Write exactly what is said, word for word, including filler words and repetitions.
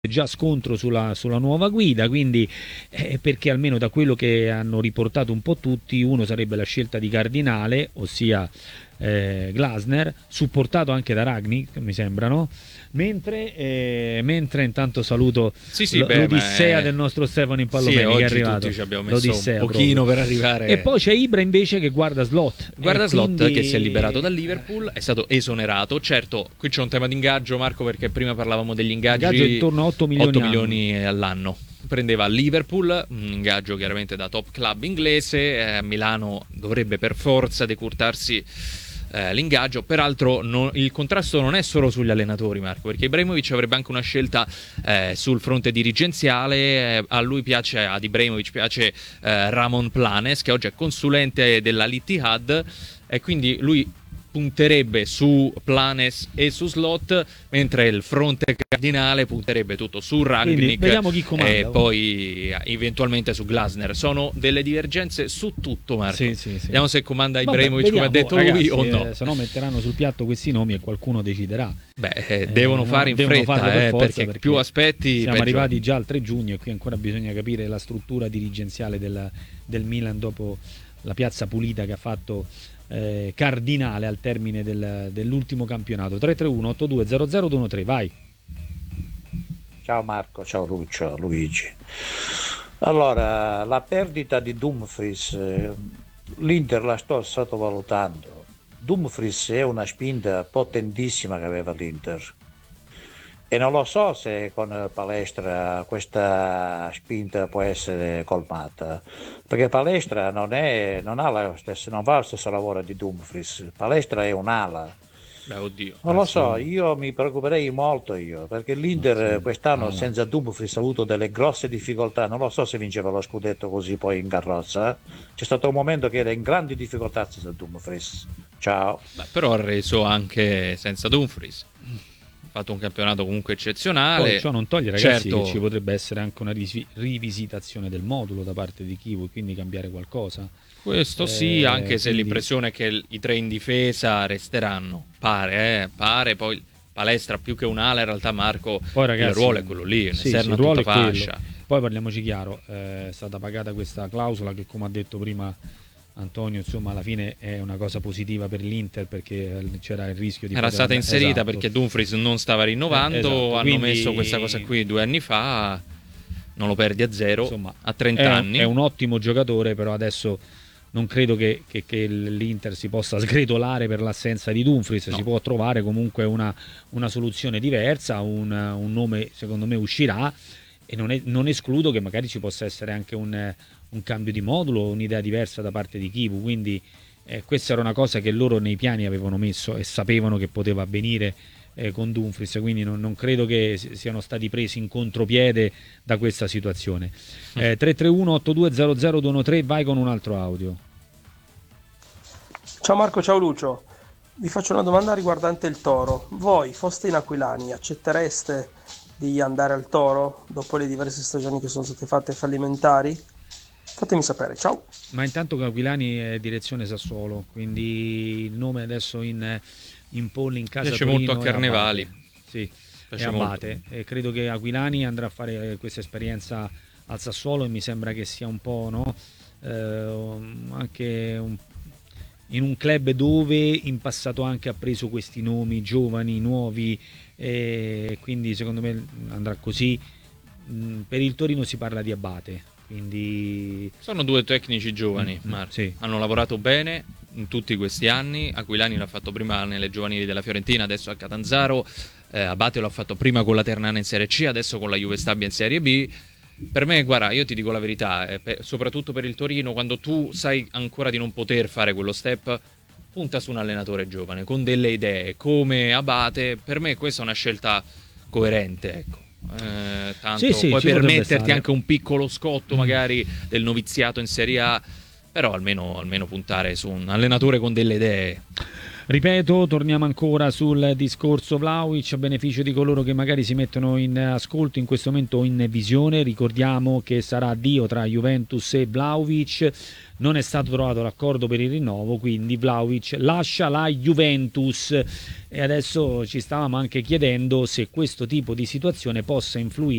già scontro sulla, sulla nuova guida, quindi eh, perché almeno da quello che hanno riportato un po' tutti, uno sarebbe la scelta di Cardinale, ossia eh, Glasner, supportato anche da Ragnick, mi sembra, no? Mentre, eh, mentre intanto saluto sì, sì, l- beh, l'odissea è... del nostro Stefano Impallomeni, sì, che è arrivato. Tutti ci abbiamo messo l'odissea un pochino proprio per arrivare. E poi c'è Ibra invece che guarda Slot. Guarda Slot quindi... che si è liberato dal Liverpool, è stato esonerato. Certo, qui c'è un tema di ingaggio, Marco, perché prima parlavamo degli ingaggi. Ingaggio intorno a otto milioni, otto milioni all'anno. Prendeva Liverpool, un ingaggio chiaramente da top club inglese. eh, Milano dovrebbe per forza decurtarsi eh, l'ingaggio. Peraltro non, il contrasto non è solo sugli allenatori, Marco, perché Ibrahimovic avrebbe anche una scelta eh, sul fronte dirigenziale. eh, a lui piace, ad Ibrahimovic piace eh, Ramon Planes, che oggi è consulente dell'Al-Ittihad, e quindi lui punterebbe su Planes e su Slot, mentre il fronte cardinale punterebbe tutto su Rangnick e poi eventualmente su Glasner. Sono delle divergenze su tutto, Marco. Sì, sì, sì. Vediamo se comanda Ibrahimovic, come ha detto ragazzi, lui, o no. Eh, se no metteranno sul piatto questi nomi e qualcuno deciderà. Beh, eh, devono eh, fare in devono fretta, per eh, forza, perché, perché più aspetti siamo peggio. arrivati già al tre giugno e qui ancora bisogna capire la struttura dirigenziale del, del Milan dopo la piazza pulita che ha fatto Eh, Cardinale al termine del, dell'ultimo campionato. Tre tre uno otto due zero zero due uno tre, vai. Ciao Marco, ciao Lucio, Luigi. Allora, la perdita di Dumfries, eh, l'Inter la sto sottovalutando. Dumfries è una spinta potentissima che aveva l'Inter e non lo so se con Palestra questa spinta può essere colmata, perché Palestra non, è, non, ha la stessa, non fa lo stesso lavoro di Dumfries. Palestra è un'ala. Beh, oddio. Non lo so, io mi preoccuperei molto io, perché l'Inter quest'anno senza Dumfries ha avuto delle grosse difficoltà. Non lo so se vinceva lo scudetto così poi in carrozza. C'è stato un momento che era in grandi difficoltà senza Dumfries. Ciao. Beh, però ha reso anche senza Dumfries. Fatto un campionato comunque eccezionale. Poi ciò non toglie, ragazzi, certo, che ci potrebbe essere anche una ris- rivisitazione del modulo da parte di Kivu, quindi cambiare qualcosa. Questo eh, sì, anche se quindi... l'impressione è che i tre in difesa resteranno. Pare, eh, pare, poi Palestra più che un'ala in realtà, Marco, poi, ragazzi, il ruolo è quello lì, un sì, esterno sì, a tutta fascia. Poi parliamoci chiaro, eh, è stata pagata questa clausola che, come ha detto prima Antonio, insomma alla fine è una cosa positiva per l'Inter, perché c'era il rischio di era poter... stata inserita, esatto, perché Dumfries non stava rinnovando, eh, esatto. Hanno quindi... messo questa cosa qui due anni fa, non lo perdi a zero, insomma, a trenta è, anni. È un ottimo giocatore, però adesso non credo che, che, che l'Inter si possa sgretolare per l'assenza di Dumfries, no. Si può trovare comunque una, una soluzione diversa, un, un nome secondo me uscirà, e non, è, non escludo che magari ci possa essere anche un, un cambio di modulo, un'idea diversa da parte di Kivu, quindi eh, questa era una cosa che loro nei piani avevano messo e sapevano che poteva avvenire eh, con Dumfries, quindi non, non credo che siano stati presi in contropiede da questa situazione. eh, tre tre uno otto due zero zero due uno tre, vai con un altro audio. Ciao Marco, ciao Lucio, vi faccio una domanda riguardante il Toro. Voi foste in Aquilani, accettereste di andare al Toro dopo le diverse stagioni che sono state fatte fallimentari? Fatemi sapere, ciao. Ma intanto Aquilani è direzione Sassuolo, quindi il nome adesso in, in polli in casa piace Torino molto a Carnevali. Sì, piace è Abate, e credo che Aquilani andrà a fare questa esperienza al Sassuolo, e mi sembra che sia un po', no, eh, anche un, in un club dove in passato anche ha preso questi nomi giovani, nuovi, e quindi secondo me andrà così. Per il Torino si parla di Abate, quindi sono due tecnici giovani, mm, Marco. Sì. Hanno lavorato bene in tutti questi anni. Aquilani l'ha fatto prima nelle giovanili della Fiorentina, adesso a Catanzaro. eh, Abate l'ha fatto prima con la Ternana in Serie C, adesso con la Juve Stabia in Serie B. Per me, guarda, io ti dico la verità, eh, per, soprattutto per il Torino, quando tu sai ancora di non poter fare quello step, punta su un allenatore giovane con delle idee come Abate. Per me questa è una scelta coerente, ecco. Eh, tanto sì, sì, puoi permetterti stare. anche un piccolo scotto magari del noviziato in Serie A, però almeno, almeno puntare su un allenatore con delle idee. Ripeto, torniamo ancora sul discorso Vlahovic a beneficio di coloro che magari si mettono in ascolto in questo momento o in visione. Ricordiamo che sarà addio tra Juventus e Vlahovic. non è stato trovato l'accordo per il rinnovo, quindi Vlahovic lascia la Juventus. E adesso ci stavamo anche chiedendo se questo tipo di situazione possa influire